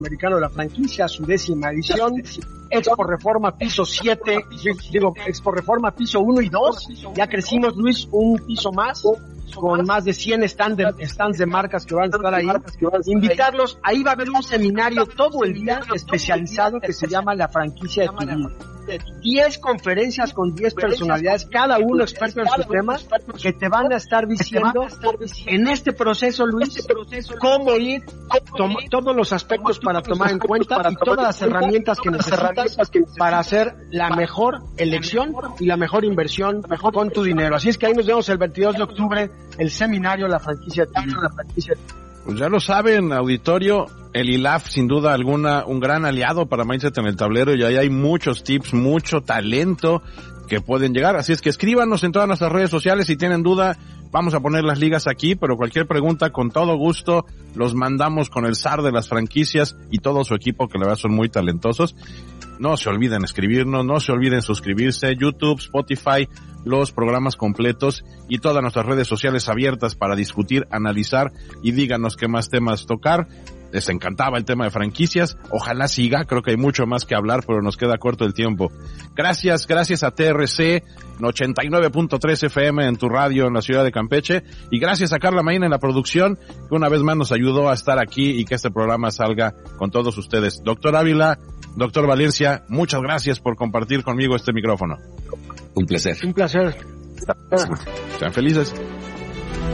Americano de la franquicia, su 10ª edición, Expo Reforma piso 7, Expo Reforma piso 1 y 2, ya crecimos, Luis, un piso más, con más de 100 stands de marcas que van a estar ahí. Invitarlos, ahí va a haber un seminario todo el día especializado que se llama La Franquicia de tu Vida. 10 conferencias con 10 personalidades, cada uno experto en su tema, que te van a estar diciendo en este proceso, Luis, cómo ir, todos los aspectos para tomar en cuenta y todas las herramientas que necesitas para hacer la mejor elección y la mejor inversión con tu dinero. Así es que ahí nos vemos el 22 de octubre, el seminario La Franquicia de tu Vida. Pues ya lo saben, auditorio, el ILAF sin duda alguna un gran aliado para Mindset en el Tablero, y ahí hay muchos tips, mucho talento que pueden llegar, así es que escríbanos en todas nuestras redes sociales si tienen duda. Vamos a poner las ligas aquí, pero cualquier pregunta con todo gusto los mandamos con el zar de las franquicias y todo su equipo, que la verdad son muy talentosos. No se olviden escribirnos, no se olviden suscribirse, YouTube, Spotify, los programas completos y todas nuestras redes sociales abiertas para discutir, analizar y díganos qué más temas tocar. Les encantaba el tema de franquicias, ojalá siga, creo que hay mucho más que hablar, pero nos queda corto el tiempo. Gracias a TRC 89.3 FM en tu radio en la ciudad de Campeche, y gracias a Carla Maína en la producción, que una vez más nos ayudó a estar aquí y que este programa salga con todos ustedes. Doctor Ávila, doctor Valencia, muchas gracias por compartir conmigo este micrófono. Un placer. Un placer. Sean felices.